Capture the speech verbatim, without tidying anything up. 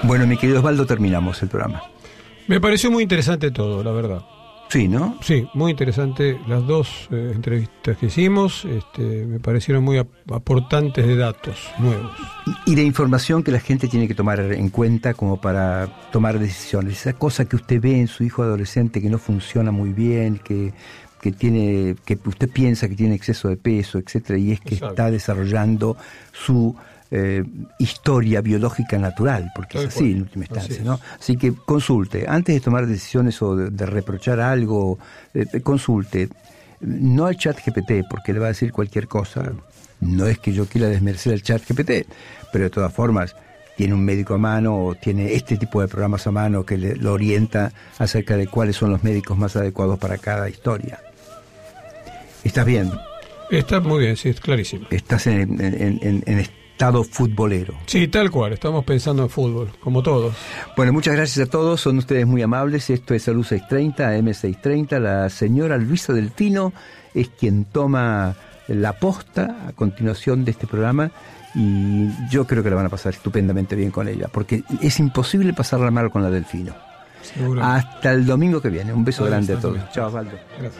Bueno, mi querido Osvaldo, terminamos el programa. Me pareció muy interesante todo, la verdad. Sí, ¿no? Sí, muy interesante las dos eh, entrevistas que hicimos, este, me parecieron muy ap- aportantes de datos nuevos. Y de información que la gente tiene que tomar en cuenta como para tomar decisiones. Esa cosa que usted ve en su hijo adolescente que no funciona muy bien, que, que tiene, que usted piensa que tiene exceso de peso, etcétera, y es que Exacto. está desarrollando su eh, historia biológica natural, porque Tal es así cual. en última instancia, Así ¿no? es. Así que consulte, antes de tomar decisiones o de, de reprochar algo, eh, consulte. No al chat G P T, porque le va a decir cualquier cosa. No es que yo quiera desmerecer al chat G P T, pero de todas formas tiene un médico a mano o tiene este tipo de programas a mano que le, lo orienta acerca de cuáles son los médicos más adecuados para cada historia. ¿Estás bien? Está muy bien, sí, es clarísimo. Estás en, en, en, en estado futbolero. Sí, tal cual, estamos pensando en fútbol, como todos. Bueno, muchas gracias a todos, son ustedes muy amables. Esto es Salud seiscientos treinta, A M seiscientos treinta. La señora Luisa Delfino es quien toma la posta a continuación de este programa y yo creo que la van a pasar estupendamente bien con ella, porque es imposible pasarla mal con la Delfino. Seguramente. Hasta el domingo que viene. Un beso Ahí grande está, a todos. bien. Chao, Osvaldo. Gracias.